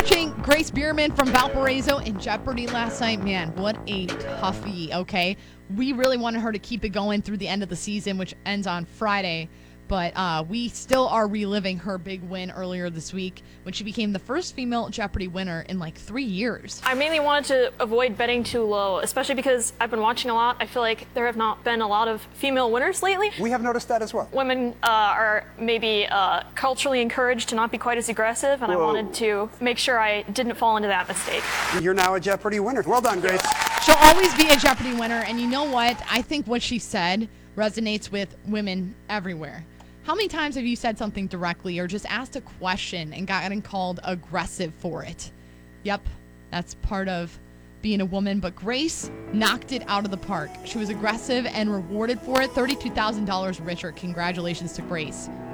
watching Grace Bierman from Valparaiso in Jeopardy last night. Man, what a toughie, okay? We really wanted her to keep it going through the end of the season, which ends on Friday. But we still are reliving her big win earlier this week when she became the first female Jeopardy winner in like 3 years. I mainly wanted to avoid betting too low, especially because I've been watching a lot. I feel like there have not been a lot of female winners lately. We have noticed that as well. Women are maybe culturally encouraged to not be quite as aggressive, and I wanted to make sure I didn't fall into that mistake. You're now a Jeopardy winner. Well done, Grace. She'll always be a Jeopardy winner, and you know what? I think what she said resonates with women everywhere. How many times have you said something directly or just asked a question and gotten called aggressive for it? Yep, that's part of being a woman, but Grace knocked it out of the park. She was aggressive and rewarded for it. $32,000 richer. Congratulations to Grace.